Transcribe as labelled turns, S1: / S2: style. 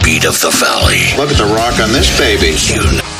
S1: heartbeat of the valley.
S2: Look at the rock on this baby.